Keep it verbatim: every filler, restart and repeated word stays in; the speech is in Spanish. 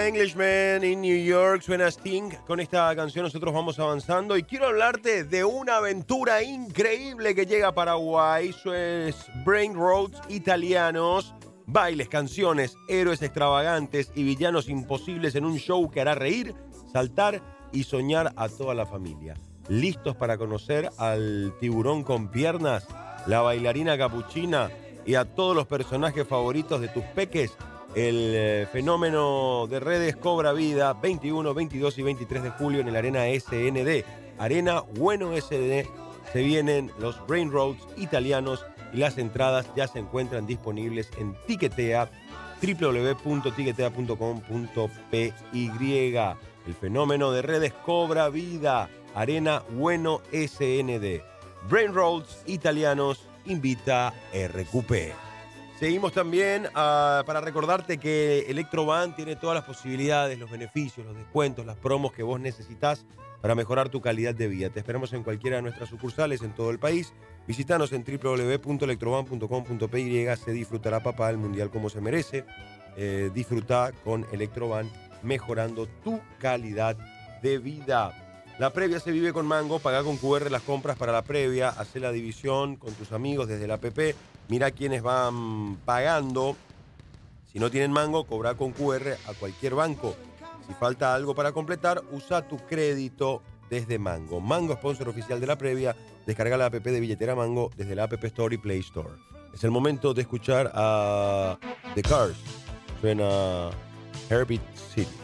suena Englishman in New York, suena Sting. Con esta canción nosotros vamos avanzando y quiero hablarte de una aventura increíble que llega a Paraguay. Eso es Brain Roads Italianos. Bailes, canciones, héroes extravagantes y villanos imposibles en un show que hará reír, saltar y soñar a toda la familia. ¿Listos para conocer al tiburón con piernas, la bailarina capuchina y a todos los personajes favoritos de tus peques? El eh, fenómeno de redes cobra vida veintiuno, veintidós y veintitrés de julio en el Arena S N D. Arena Bueno S N D. Se vienen los Brain Roads Italianos y las entradas ya se encuentran disponibles en Tiquetea, doble u doble u doble u punto tiquetea punto com punto p y. El fenómeno de redes cobra vida. Arena Bueno S N D. Brain Roads Italianos invita R Q P. Seguimos también uh, para recordarte que Electrovan tiene todas las posibilidades, los beneficios, los descuentos, las promos que vos necesitas para mejorar tu calidad de vida. Te esperamos en cualquiera de nuestras sucursales en todo el país. Visítanos en doble u doble u doble u punto electrovan punto com punto p y. Se disfrutará, papá, el mundial como se merece. Eh, disfruta con Electrovan mejorando tu calidad de vida. La previa se vive con Mango. Pagá con Q R las compras para la previa. Hacé la división con tus amigos desde la app. Mira quiénes van pagando. Si no tienen Mango, cobra con Q R a cualquier banco. Si falta algo para completar, usa tu crédito desde Mango. Mango, sponsor oficial de la previa. Descarga la app de Billetera Mango desde la App Store y Play Store. Es el momento de escuchar a The Cars. Suena Heartbeat City.